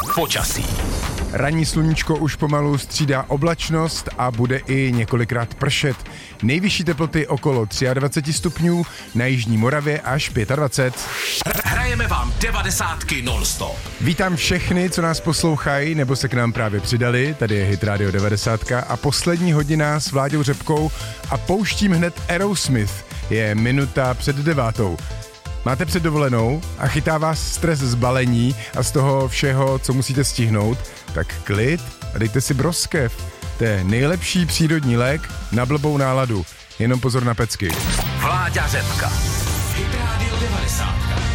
počasí. Ranní sluníčko už pomalu střídá oblačnost a bude i několikrát pršet. Nejvyšší teploty okolo 23 stupňů, na jižní Moravě až 25. Hrajeme vám 90 non-stop. Vítám všechny, co nás poslouchají nebo se k nám právě přidali. Tady je Hit Radio 90 a poslední hodina s Vláďou Řepkou a pouštím hned Aerosmith. Je minuta před 9. Máte před dovolenou a chytá vás stres z balení a z toho všeho, co musíte stihnout, tak klid a dejte si broskev. To je nejlepší přírodní lék na blbou náladu. Jenom pozor na pecky. Vláďa Řepka. Hit Radio 90.